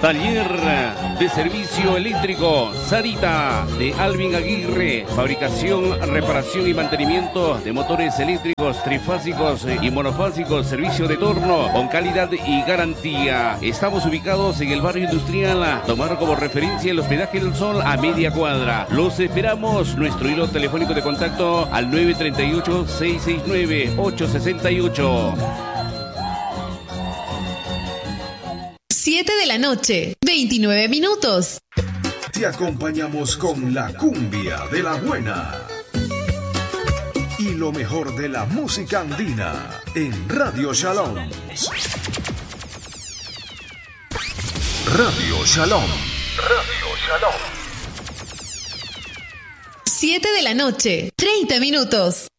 Taller de servicio eléctrico Sarita de Alvin Aguirre. Fabricación, reparación y mantenimiento de motores eléctricos trifásicos y monofásicos. Servicio de torno con calidad y garantía. Estamos ubicados en el barrio industrial. Tomar como referencia el hospedaje del Sol a media cuadra. Los esperamos. Nuestro hilo telefónico de contacto al 938-669-868. 7 de la noche, 29 minutos. Te acompañamos con la cumbia de la buena y lo mejor de la música andina en Radio Shalom. Radio Shalom. Radio Shalom. 7 de la noche, 30 minutos.